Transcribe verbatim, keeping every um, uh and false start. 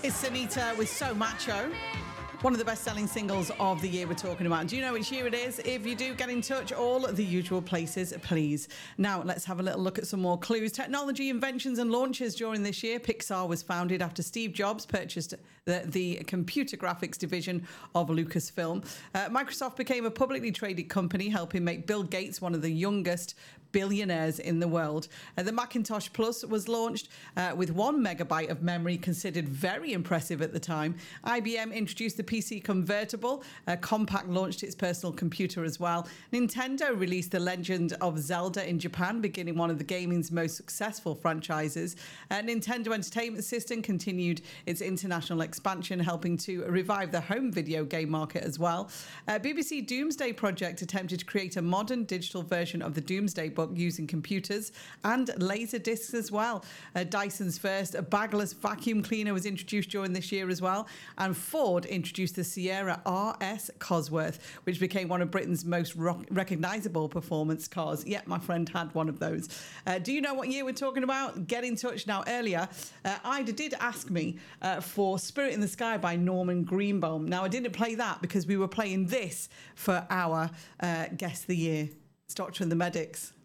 It's Anita with So Macho. One of the best-selling singles of the year we're talking about. Do you know which year it is? If you do, get in touch. All the usual places, please. Now, let's have a little look at some more clues. Technology, inventions and launches during this year. Pixar was founded after Steve Jobs purchased the, the computer graphics division of Lucasfilm. Uh, Microsoft became a publicly traded company, helping make Bill Gates one of the youngest billionaires in the world. Uh, the Macintosh Plus was launched uh, with one megabyte of memory, considered very impressive at the time. I B M introduced the P C Convertible. Uh, Compaq launched its personal computer as well. Nintendo released The Legend of Zelda in Japan, beginning one of the gaming's most successful franchises. Uh, Nintendo Entertainment System continued its international expansion, helping to revive the home video game market as well. Uh, B B C Doomsday Project attempted to create a modern digital version of the Doomsday Book using computers and laser discs as well. Uh, Dyson's first bagless vacuum cleaner was introduced during this year as well. And Ford introduced the Sierra R S Cosworth, which became one of Britain's most rock- recognisable performance cars. Yeah, my friend had one of those. Uh, do you know what year we're talking about? Get in touch now. Earlier, uh, Ida did ask me uh, for Spirit in the Sky by Norman Greenbaum. Now, I didn't play that because we were playing this for our uh, Guess the Year. It's Doctor and the Medics.